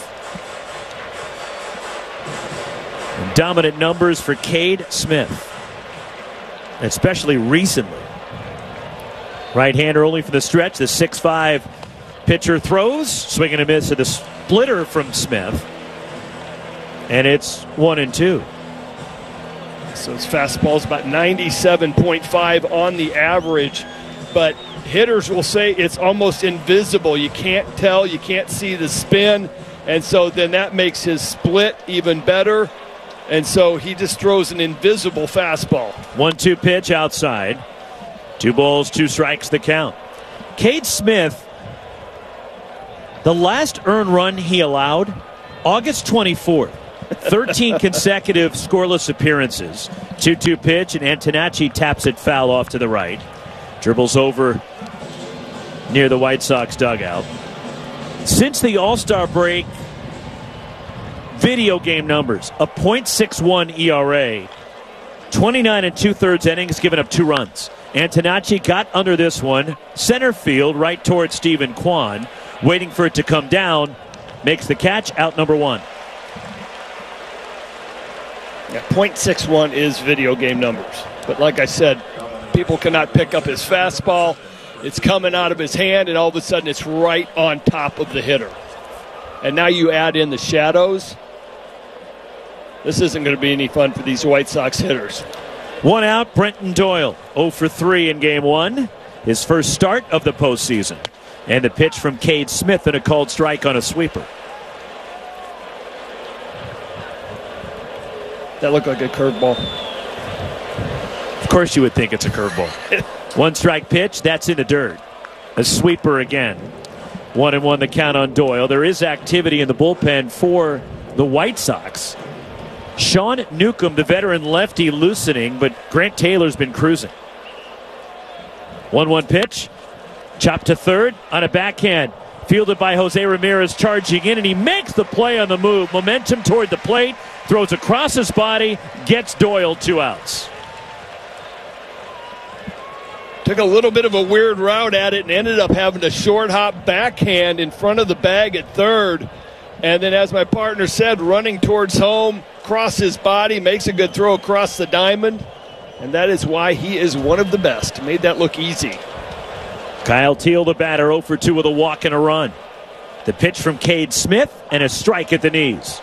And dominant numbers for Cade Smith, especially recently. Right-hander only for the stretch. The six five pitcher throws. Swing and a miss at the splitter from Smith. And it's one and two. So his fastball's about ninety-seven point five on the average. But hitters will say it's almost invisible. You can't tell. You can't see the spin. And so then that makes his split even better. And so he just throws an invisible fastball. one two pitch outside. Two balls, two strikes, the count. Cade Smith, the last earned run he allowed, August twenty-fourth. thirteen consecutive scoreless appearances. two two pitch, and Antonacci taps it foul off to the right. Dribbles over near the White Sox dugout. Since the All-Star break, video game numbers, a point six one E R A, twenty-nine and two-thirds innings, given up two runs. Antonacci got under this one, center field, right towards Stephen Kwan, waiting for it to come down, makes the catch, out number one. Yeah, point six one is video game numbers. But like I said, people cannot pick up his fastball. It's coming out of his hand, and all of a sudden it's right on top of the hitter. And now you add in the shadows. This isn't going to be any fun for these White Sox hitters. One out, Brenton Doyle, oh for three in game one. His first start of the postseason. And the pitch from Cade Smith and a called strike on a sweeper. That looked like a curveball. Of course you would think it's a curveball. One strike pitch, that's in the dirt. A sweeper again. One and one the count on Doyle. There is activity in the bullpen for the White Sox. Sean Newcomb, the veteran lefty, loosening, but Grant Taylor's been cruising. one one pitch. Chopped to third on a backhand. Fielded by Jose Ramirez, charging in, and he makes the play on the move. Momentum toward the plate. Throws across his body. Gets Doyle two outs. Took a little bit of a weird route at it and ended up having a short hop backhand in front of the bag at third. And then, as my partner said, running towards home, cross his body, makes a good throw across the diamond. And that is why he is one of the best. Made that look easy. Kyle Teel, the batter, oh for two with a walk and a run. The pitch from Cade Smith and a strike at the knees.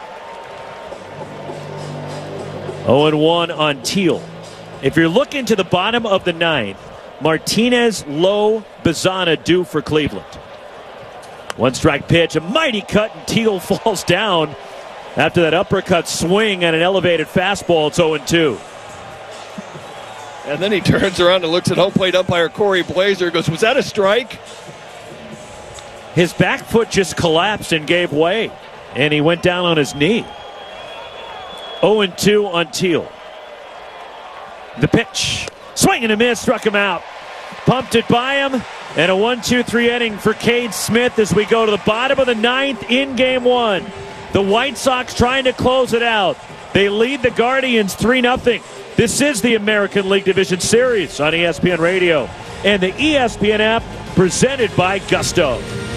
oh and one on Teel. If you're looking to the bottom of the ninth, Martinez, Lowe, Bazana due for Cleveland. One strike pitch, a mighty cut, and Teel falls down after that uppercut swing and an elevated fastball. It's oh and two. And then he turns around and looks at home plate umpire Corey Blazer and goes, was that a strike? His back foot just collapsed and gave way, and he went down on his knee. oh and two on Teel. The pitch. Swing and a miss, struck him out. pumped it by him. And a one two three inning for Cade Smith as we go to the bottom of the ninth in game one. The White Sox trying to close it out. They lead the Guardians three nothing. This is the American League Division Series on E S P N Radio and the E S P N app, presented by Gusto.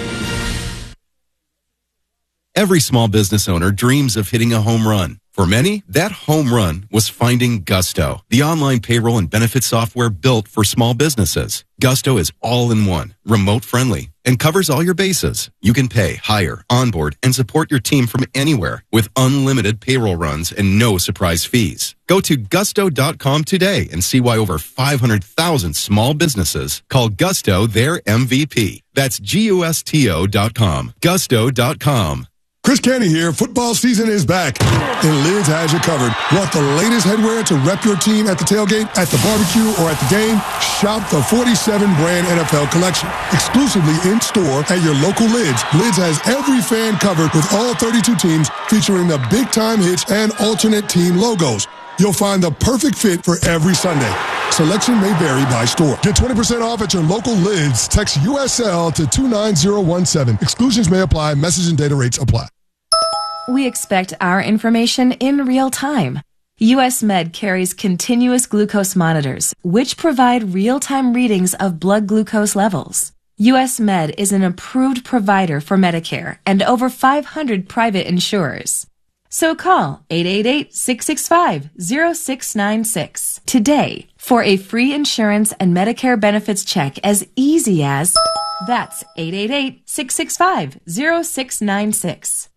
Every small business owner dreams of hitting a home run. For many, that home run was finding Gusto, the online payroll and benefit software built for small businesses. Gusto is all-in-one, remote-friendly, and covers all your bases. You can pay, hire, onboard, and support your team from anywhere with unlimited payroll runs and no surprise fees. Go to gusto dot com today and see why over five hundred thousand small businesses call Gusto their M V P. That's G U S T O dot com. gusto dot com. Chris Canty here. Football season is back, and Lids has you covered. Want the latest headwear to rep your team at the tailgate, at the barbecue, or at the game? Shop the forty-seven brand N F L collection. Exclusively in-store at your local Lids. Lids has every fan covered with all thirty-two teams, featuring the big-time hits and alternate team logos. You'll find the perfect fit for every Sunday. Selection may vary by store. Get twenty percent off at your local Lids. Text U S L to two nine zero one seven. Exclusions may apply. Message and data rates apply. We expect our information in real time. U S Med carries continuous glucose monitors, which provide real-time readings of blood glucose levels. U S Med is an approved provider for Medicare and over five hundred private insurers. So call eight eight eight, six six five, zero six nine six today for a free insurance and Medicare benefits check as easy as that's eight eight eight, six six five, zero six nine six.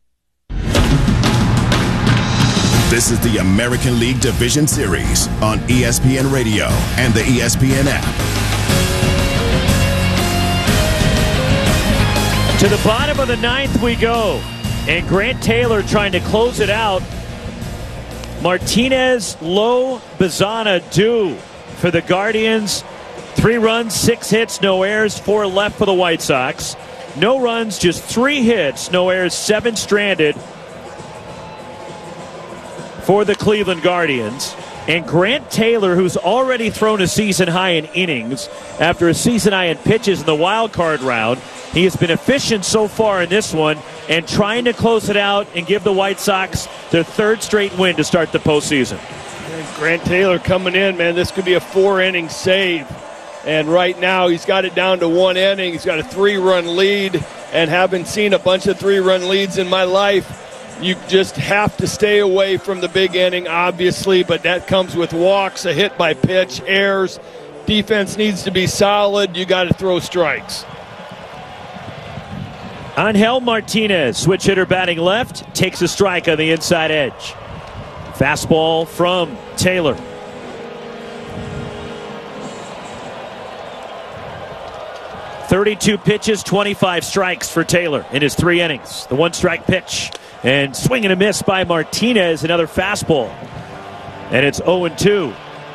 This is the American League Division Series on E S P N Radio and the E S P N app. To the bottom of the ninth we go. And Grant Taylor trying to close it out. Martinez, Lowe, Bazana do for the Guardians. Three runs, six hits, no errors, four left for the White Sox. No runs, just three hits, no errors, seven stranded for the Cleveland Guardians. And Grant Taylor, who's already thrown a season high in innings after a season high in pitches in the wild card round, he has been efficient so far in this one and trying to close it out and give the White Sox their third straight win to start the postseason. And Grant Taylor coming in, man, this could be a four-inning save. And right now he's got it down to one inning. He's got a three-run lead, and having seen a bunch of three-run leads in my life, you just have to stay away from the big inning, obviously, but that comes with walks, a hit by pitch, errors. Defense needs to be solid. You got to throw strikes. Angel Martinez, switch hitter batting left, takes a strike on the inside edge. Fastball from Taylor. thirty-two pitches, twenty-five strikes for Taylor in his three innings. The one-strike pitch. And swing and a miss by Martinez, another fastball. And it's oh and two.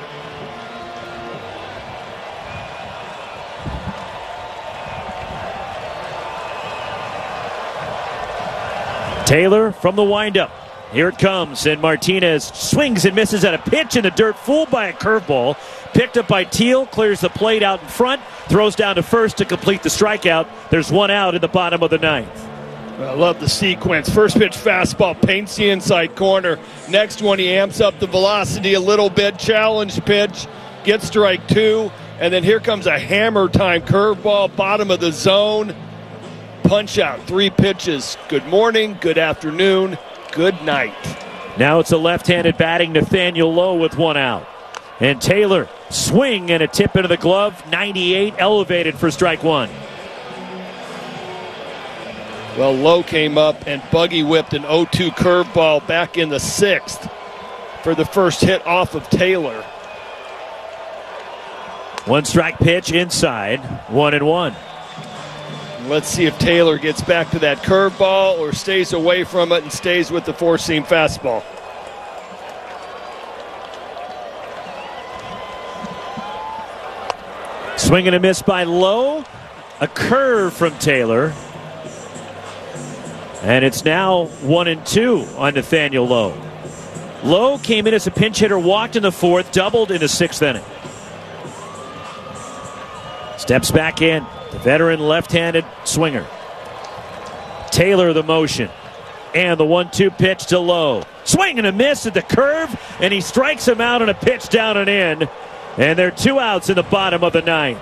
Taylor from the windup. Here it comes, and Martinez swings and misses at a pitch in the dirt, fooled by a curveball. Picked up by Teal, clears the plate out in front, throws down to first to complete the strikeout. There's one out in the bottom of the ninth. I love the sequence. First pitch fastball, paints the inside corner. Next one, he amps up the velocity a little bit. Challenge pitch, gets strike two. And then here comes a hammer time curveball, bottom of the zone. Punch out, three pitches. Good morning, good afternoon, good night. Now it's a left-handed batting Nathaniel Lowe with one out. And Taylor, swing and a tip into the glove. ninety-eight elevated for strike one. Well, Lowe came up and buggy whipped an oh two curveball back in the sixth for the first hit off of Taylor. One strike pitch inside, one and one. Let's see if Taylor gets back to that curveball or stays away from it and stays with the four-seam fastball. Swing and a miss by Lowe. A curve from Taylor. And it's now one and two on Nathaniel Lowe. Lowe came in as a pinch hitter, walked in the fourth, doubled in the sixth inning. Steps back in. The veteran left-handed swinger. Taylor the motion. And the one two pitch to Lowe. Swing and a miss at the curve, and he strikes him out on a pitch down and in. And they're two outs in the bottom of the ninth.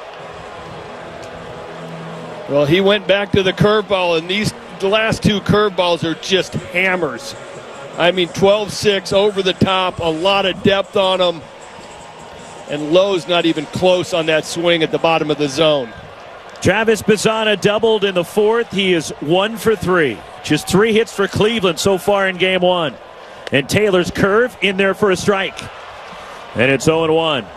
Well, he went back to the curveball, and these the last two curveballs are just hammers. I mean, twelve six over the top, a lot of depth on them. And Lowe's not even close on that swing at the bottom of the zone. Travis Bazzana doubled in the fourth. He is one for three. Just three hits for Cleveland so far in game one. And Taylor's curve in there for a strike. And it's oh and one.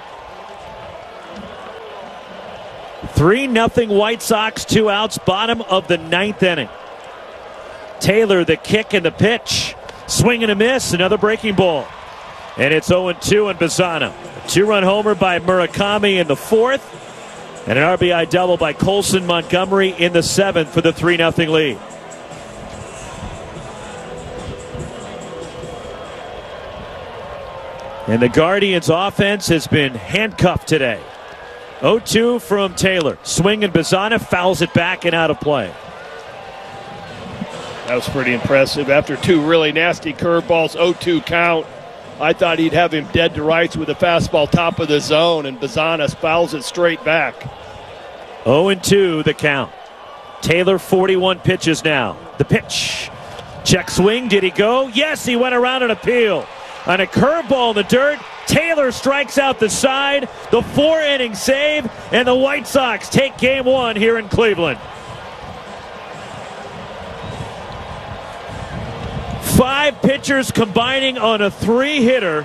three nothing White Sox, two outs, bottom of the ninth inning. Taylor the kick and the pitch. Swing and a miss, another breaking ball. And it's oh and two and Bazzana. A two-run homer by Murakami in the fourth. And an R B I double by Colson Montgomery in the seventh for the three nothing lead. And the Guardians' offense has been handcuffed today. oh two from Taylor. Swing and Bazzana fouls it back and out of play. That was pretty impressive. After two really nasty curveballs, oh two count. I thought he'd have him dead to rights with a fastball top of the zone, and Bazzana fouls it straight back. oh and two the count. Taylor forty-one pitches now. The pitch. Check swing. Did he go? Yes, he went around an appeal. On a curveball in the dirt, Taylor strikes out the side. The four-inning save, and the White Sox take game one here in Cleveland. Five pitchers combining on a three-hitter.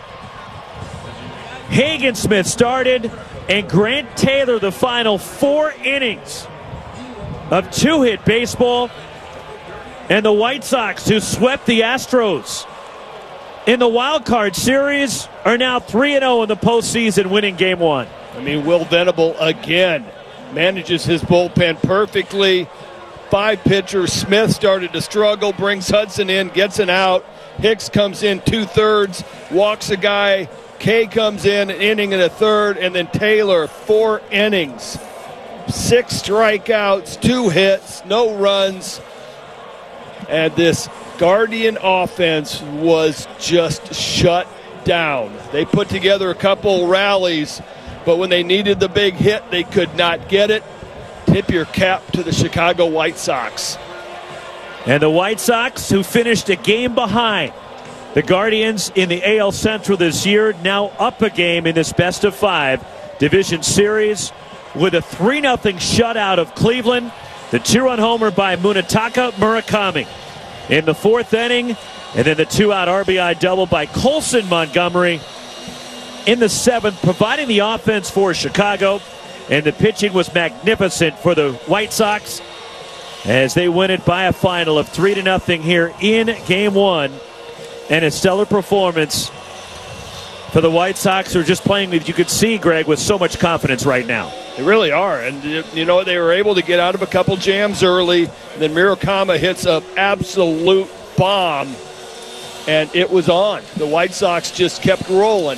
Hagen Smith started, and Grant Taylor the final four innings of two-hit baseball. And the White Sox, who swept the Astros in the wild card series, are now three and oh in the postseason, winning game one. I mean, Will Venable again manages his bullpen perfectly. Five pitchers. Smith started to struggle, brings Hudson in, gets an out. Hicks comes in two-thirds, walks a guy. Kay comes in, an inning and a third, and then Taylor, four innings. Six strikeouts, two hits, no runs. And this Guardian offense was just shut down. They put together a couple rallies, but when they needed the big hit, they could not get it. Tip your cap to the Chicago White Sox. And the White Sox, who finished a game behind the Guardians in the A L Central this year, now up a game in this best of five division series with a three nothing shutout of Cleveland. The two-run homer by Munetaka Murakami in the fourth inning, and then the two-out R B I double by Colson Montgomery in the seventh, providing the offense for Chicago. And the pitching was magnificent for the White Sox as they win it by a final of three to nothing here in game one. And a stellar performance for the White Sox, who are just playing, as you could see, Greg, with so much confidence right now. They really are. And, you know, they were able to get out of a couple jams early. Then Murakami hits an absolute bomb, and it was on. The White Sox just kept rolling.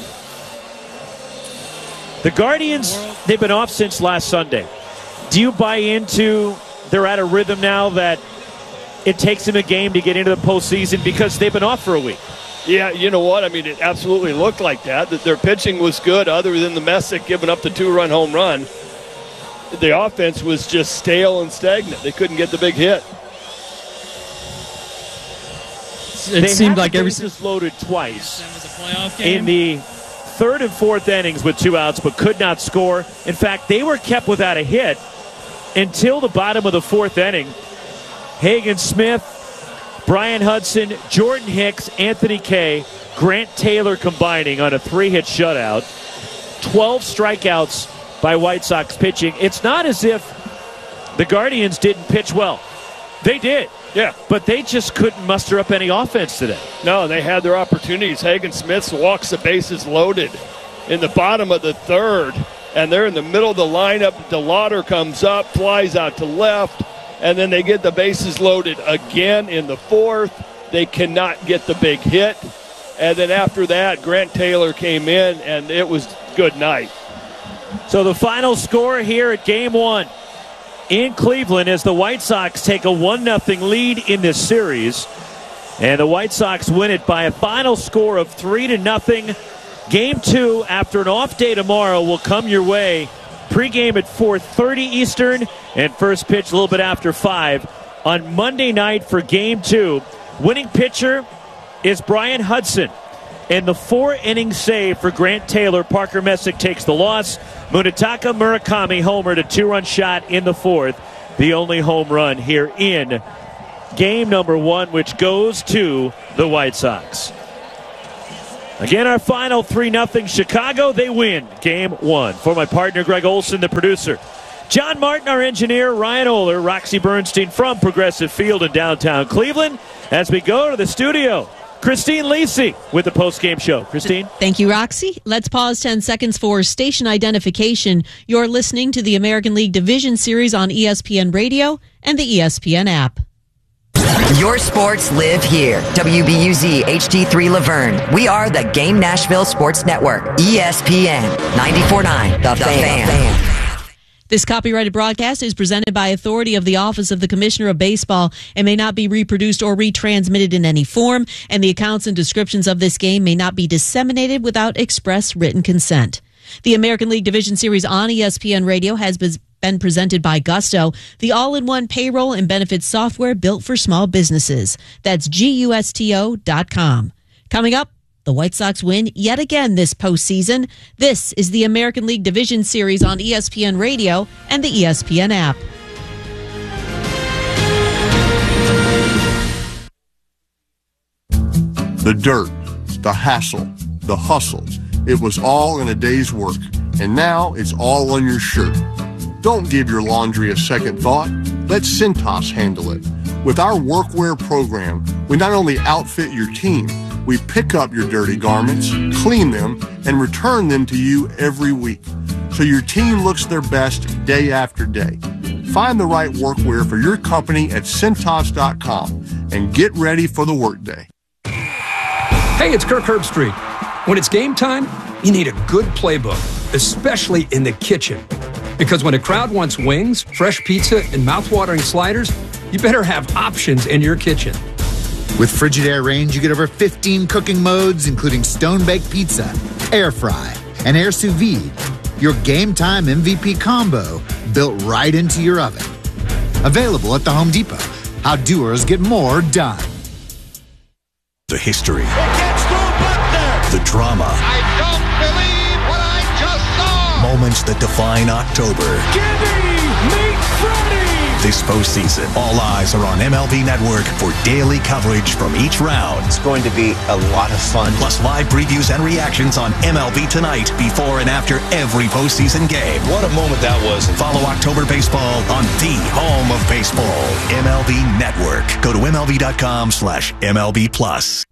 The Guardians, they've been off since last Sunday. Do you buy into they're at a rhythm now that it takes them a game to get into the postseason because they've been off for a week? Yeah, you know what? I mean, it absolutely looked like that. That their pitching was good other than the Messick giving up the two-run home run. The offense was just stale and stagnant. They couldn't get the big hit. It they seemed had like the every bases loaded twice was a playoff game. in the third and fourth innings with two outs, but could not score. In fact, they were kept without a hit until the bottom of the fourth inning. Hagen Smith, Brian Hudson, Jordan Hicks, Anthony Kay, Grant Taylor combining on a three-hit shutout. twelve strikeouts by White Sox pitching. It's not as if the Guardians didn't pitch well. They did. Yeah. But they just couldn't muster up any offense today. No, they had their opportunities. Hagen Smith walks the bases loaded in the bottom of the third, and they're in the middle of the lineup. DeLauder comes up, flies out to left, and then they get the bases loaded again in the fourth. They cannot get the big hit. And then after that, Grant Taylor came in, and it was good night. So the final score here at game one in Cleveland as the White Sox take a one nothing lead in this series. And the White Sox win it by a final score of three to nothing. Game two, after an off day tomorrow, will come your way. Pre-game at four thirty Eastern and first pitch a little bit after five on Monday night for game two. Winning pitcher is Brian Hudson. And the four-inning save for Grant Taylor. Parker Messick takes the loss. Munetaka Murakami homered a two-run shot in the fourth. The only home run here in game number one, which goes to the White Sox. Again, our final three nothing Chicago. They win game one. For my partner, Greg Olson, the producer, John Martin, our engineer, Ryan Oler, Roxy Bernstein from Progressive Field in downtown Cleveland. As we go to the studio, Christine Lisi with the post-game show. Christine? Thank you, Roxy. Let's pause ten seconds for station identification. You're listening to the American League Division Series on E S P N Radio and the E S P N app. Your sports live here. W B U Z H D three Laverne. We are the Game Nashville Sports Network. E S P N ninety-four point nine. The, the Fan. Fan. This copyrighted broadcast is presented by authority of the Office of the Commissioner of Baseball and may not be reproduced or retransmitted in any form, and the accounts and descriptions of this game may not be disseminated without express written consent. The American League Division Series on E S P N Radio has been presented by Gusto, the all-in-one payroll and benefits software built for small businesses. That's G U S T O dot com. Coming up, the White Sox win yet again this postseason. This is the American League Division Series on E S P N Radio and the E S P N app. The dirt, the hassle, the hustle. It was all in a day's work, and now it's all on your shirt. Don't give your laundry a second thought. Let Cintas handle it. With our workwear program, we not only outfit your team, we pick up your dirty garments, clean them, and return them to you every week, so your team looks their best day after day. Find the right workwear for your company at Cintas dot com and get ready for the workday. Hey, it's Kirk Herbstreit. When it's game time, you need a good playbook, especially in the kitchen. Because when a crowd wants wings, fresh pizza, and mouthwatering sliders, you better have options in your kitchen. With Frigidaire range, you get over fifteen cooking modes, including stone-baked pizza, air fry, and air sous vide. Your game time M V P combo built right into your oven. Available at the Home Depot. How doers get more done. The history. The drama. I don't believe what I just saw. Moments that define October. Gibby, meet Freddie. This postseason, all eyes are on M L B Network for daily coverage from each round. It's going to be a lot of fun. Plus live previews and reactions on M L B Tonight before and after every postseason game. What a moment that was. Follow October Baseball on the home of baseball, M L B Network. Go to M L B dot com slash M L B plus.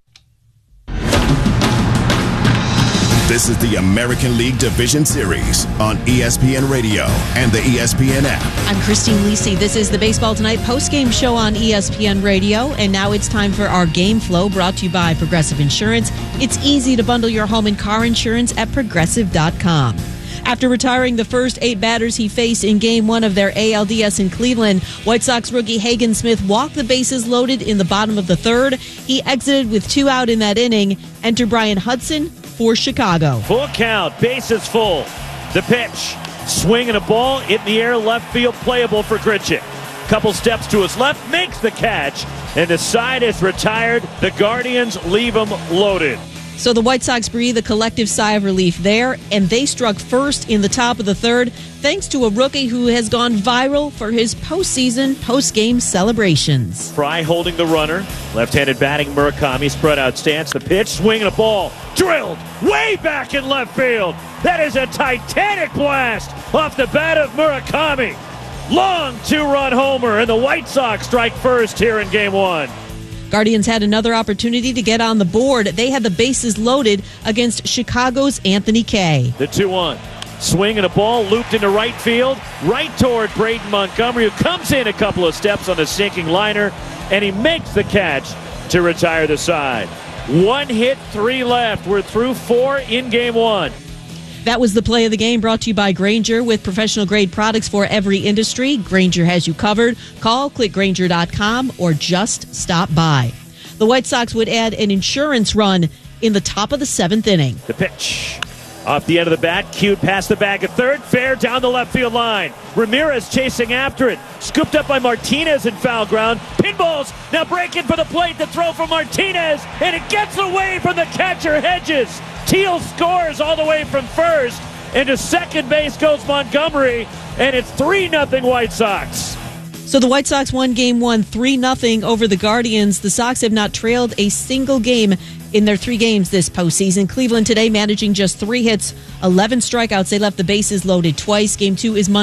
This is the American League Division Series on E S P N Radio and the E S P N app. I'm Christine Lisi. This is the Baseball Tonight post-game show on E S P N Radio, and now it's time for our Game Flow, brought to you by Progressive Insurance. It's easy to bundle your home and car insurance at Progressive dot com. After retiring the first eight batters he faced in Game one of their A L D S in Cleveland, White Sox rookie Hagen Smith walked the bases loaded in the bottom of the third. He exited with two out in that inning. Enter Brian Hudson for Chicago. Full count, bases full. The pitch, swinging a ball in the air, left field, playable for Grichuk. Couple steps to his left, makes the catch, and the side is retired. The Guardians leave him loaded. So the White Sox breathe a collective sigh of relief there, and they struck first in the top of the third, thanks to a rookie who has gone viral for his postseason, post-game celebrations. Fry holding the runner, left-handed batting Murakami, spread out stance, the pitch, swinging a ball, drilled way back in left field. That is a titanic blast off the bat of Murakami. Long two-run homer, and the White Sox strike first here in Game one. Guardians had another opportunity to get on the board. They had the bases loaded against Chicago's Anthony Kay. The two one. Swing and a ball looped into right field, right toward Braden Montgomery, who comes in a couple of steps on the sinking liner, and he makes the catch to retire the side. One hit, three left. We're through four in Game one. That was the play of the game, brought to you by Grainger, with professional grade products for every industry. Grainger has you covered. Call, click Grainger dot com, or just stop by. The White Sox would add an insurance run in the top of the seventh inning. The pitch. Off the end of the bat, cued past the bag at third, fair down the left field line. Ramirez chasing after it, scooped up by Martinez in foul ground. Pinballs now breaking for the plate, the throw from Martinez, and it gets away from the catcher Hedges. Teal scores all the way from first, and to second base goes Montgomery, and it's three nothing White Sox. So the White Sox won game one three nothing over the Guardians. The Sox have not trailed a single game in their three games this postseason. Cleveland today managing just three hits, eleven strikeouts. They left the bases loaded twice. Game two is Monday.